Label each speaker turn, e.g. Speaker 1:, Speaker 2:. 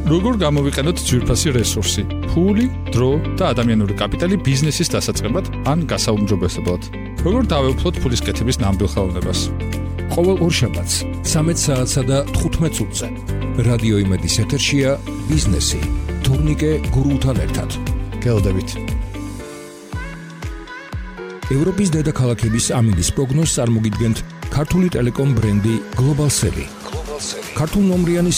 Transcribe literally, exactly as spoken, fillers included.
Speaker 1: როგორ გამოვიყენოთ ძვირფასი რესურსი, ფული, დრო და ადამიანური კაპიტალი ბიზნესის დასაწყებად ან გასაუმჯობესებლად. როგორ დავეუფლოთ ფულის კეთების ნამდვილ ხელოვნებას.
Speaker 2: ყოველ ორშაბათს ცამეტ საათსა და თხუთმეტ წუთზე რადიო იმედის ეთერშია ბიზნესი თორნიკე გურუთან ერთად.
Speaker 1: გელოდებით.
Speaker 2: ევროპის დედაქალაქების ამინდის პროგნოზს წარმოგიდგენთ ქართული ტელეკომ ბრენდი გლობალსელი. ქართულ ნომრიანი